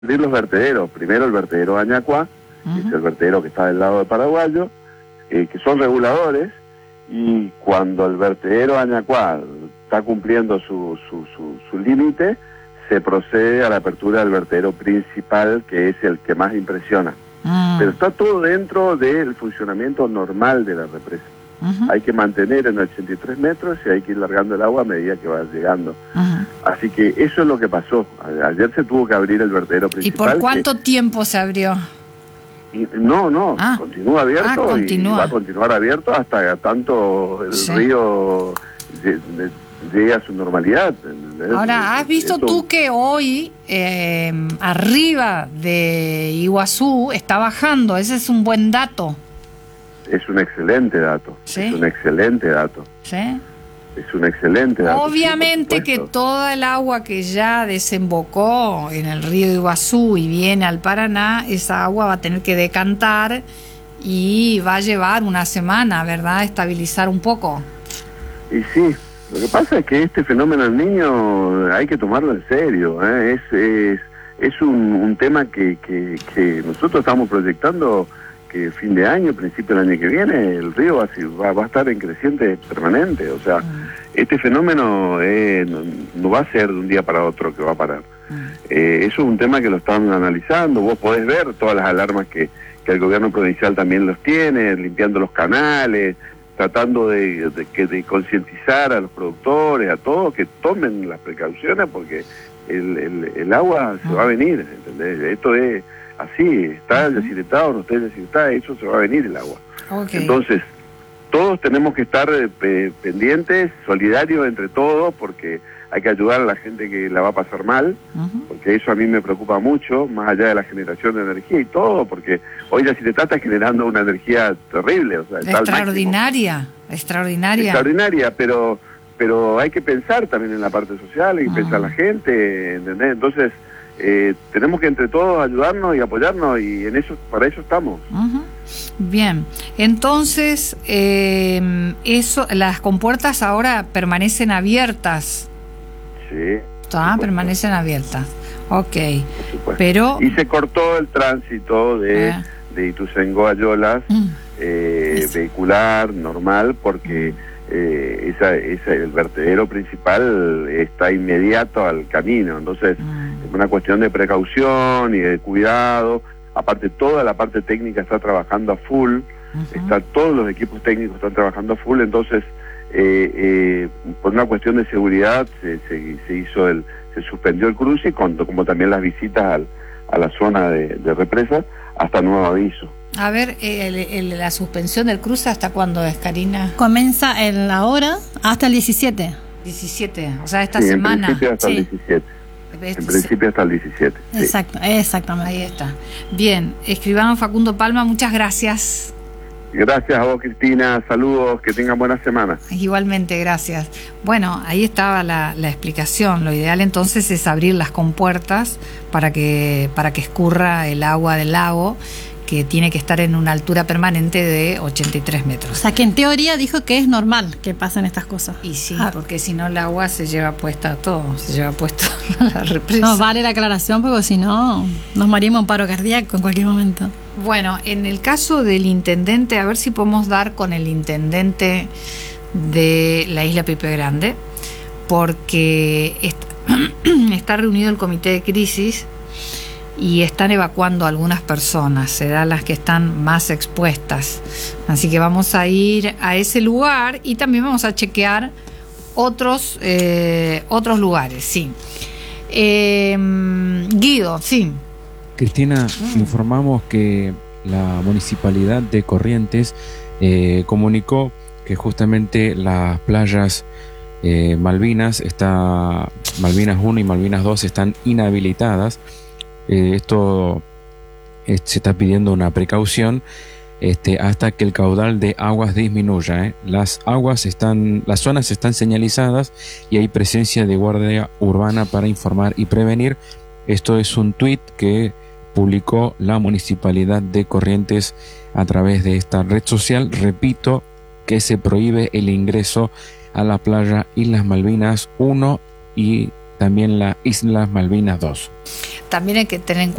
abrir los vertederos. Primero el vertedero Añacuá, que es el vertedero que está del lado de Paraguayo, que son reguladores, y cuando el vertedero Añacuá está cumpliendo su límite, se procede a la apertura del vertedero principal, que es el que más impresiona. Pero está todo dentro del funcionamiento normal de la represa. Hay que mantener en 83 metros y hay que ir largando el agua a medida que va llegando. Así que eso es lo que pasó. Ayer se tuvo que abrir el vertedero principal. ¿Y por cuánto tiempo se abrió? Continúa abierto continúa. Y va a continuar abierto hasta tanto el río llegue a su normalidad. ¿Entendés? Ahora, ¿has visto tú que hoy arriba de Iguazú está bajando? Ese es un buen dato. Es un excelente dato. ¿Sí? Es un excelente dato. ¿Sí? Es un excelente dato. Obviamente sí, que toda el agua que ya desembocó en el río Iguazú y viene al Paraná, esa agua va a tener que decantar y va a llevar una semana, ¿verdad?, a estabilizar un poco. Y sí, lo que pasa es que este fenómeno del Niño hay que tomarlo en serio. Es un tema que nosotros estamos proyectando, que fin de año, principio del año que viene, el río va a estar en creciente permanente. O sea, este fenómeno no va a ser de un día para otro que va a parar. Eso es un tema que lo están analizando. Vos podés ver todas las alarmas que el gobierno provincial también los tiene, limpiando los canales, tratando de concientizar a los productores, a todos, que tomen las precauciones, porque el agua se va a venir, ¿entendés? Esto es así, está deshidratado, no está deshidratado, eso se va a venir el agua. Entonces, todos tenemos que estar pendientes, solidarios entre todos, porque hay que ayudar a la gente que la va a pasar mal, porque eso a mí me preocupa mucho, más allá de la generación de energía y todo, porque hoy la Ciretá está generando una energía terrible. O sea, extraordinaria, extraordinaria, pero hay que pensar también en la parte social, hay que pensar en la gente, ¿entendés? Entonces, tenemos que entre todos ayudarnos y apoyarnos, y para eso estamos. Bien, entonces las compuertas ahora permanecen abiertas. Sí. Permanecen abiertas. Ok. Pero y se cortó el tránsito de Ituzaingó a Yolas, vehicular, normal, porque el vertedero principal está inmediato al camino, entonces es una cuestión de precaución y de cuidado. Aparte, toda la parte técnica está trabajando a full, todos los equipos técnicos están trabajando a full, entonces por una cuestión de seguridad se suspendió el cruce, como también las visitas a la zona de represa hasta nuevo aviso. A ver, la suspensión del cruce, ¿hasta cuándo es, Karina? Comienza ahora hasta el 17. 17, o sea, esta semana. En principio hasta el 17. En principio hasta el 17. Exacto, exactamente. Ahí está. Bien, escribano Facundo Palma, muchas gracias. Gracias a vos, Cristina, saludos, que tengan buena semana. Igualmente, gracias. Bueno, ahí estaba la explicación. Lo ideal entonces es abrir las compuertas para que escurra el agua del lago, que tiene que estar en una altura permanente de 83 metros. O sea, que en teoría dijo que es normal que pasen estas cosas. Y sí, porque si no el agua se lleva puesta todo, se lleva puesto la represa. No, vale la aclaración, porque si no nos morimos en paro cardíaco en cualquier momento. Bueno, en el caso del intendente, a ver si podemos dar con el intendente de la isla Pipe Grande, porque está reunido el comité de crisis y están evacuando a algunas personas, serán las que están más expuestas. Así que vamos a ir a ese lugar y también vamos a chequear otros lugares, sí. Guido, sí. Cristina, informamos que la Municipalidad de Corrientes comunicó que justamente las playas Malvinas 1 y Malvinas 2 están inhabilitadas. Esto se está pidiendo una precaución hasta que el caudal de aguas disminuya. Las zonas están señalizadas y hay presencia de guardia urbana para informar y prevenir. Esto es un tuit que publicó la Municipalidad de Corrientes a través de esta red social. Repito que se prohíbe el ingreso a la playa Islas Malvinas 1 y también la Islas Malvinas 2. también hay que tener en